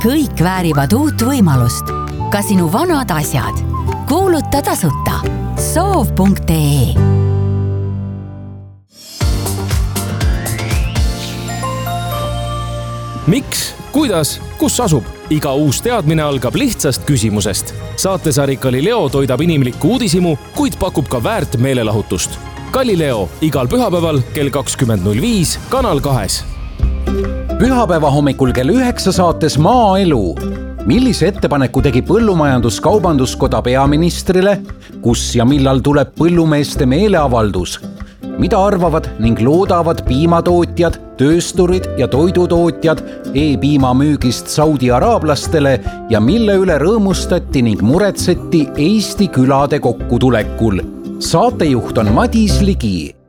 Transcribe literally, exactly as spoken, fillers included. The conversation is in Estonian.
kõik väärivad uut võimalust. Ka sinu vanad asjad. Kuuluta tasuta. soov punkt ee. Miks? Kuidas? Kus asub? Iga uus teadmine algab lihtsast küsimusest. Saatesari Galileo toidab inimlikku uudisimu, kuid pakub ka väärt meelelahutust. Galileo igal pühapäeval kell kakskümmend null viis Kanal kahes. Pühapäeva hommikul kell üheksa saates Maaelu. Millise ettepaneku tegi Põllumajandus-Kaubanduskoda peaministrile? Kus ja millal tuleb põllumeeste meeleavaldus? Mida arvavad ning loodavad piimatootjad, töösturid ja toidutootjad e-piima müügist Saudi araablastele ja mille üle rõõmustati ning muretseti Eesti külade kokkutulekul? Saatejuht on Madis Ligi.